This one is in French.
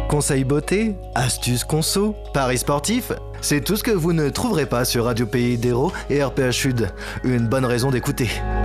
Conseils beauté, astuces conso, paris sportifs, c'est tout ce que vous ne trouverez pas sur Radio Pays d'Hérault et RPH Sud. Une bonne raison d'écouter.